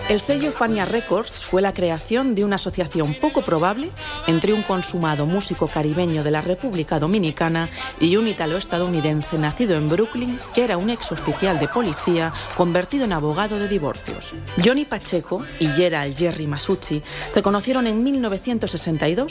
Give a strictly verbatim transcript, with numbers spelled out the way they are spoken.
El sello Fania Records fue la creación de una asociación poco probable entre un consumado músico caribeño de la República Dominicana y un italo-estadounidense nacido en Brooklyn, que era un ex oficial de policía convertido en abogado de divorcios. Johnny Pacheco y Gerald Jerry Masucci se conocieron en mil novecientos sesenta y dos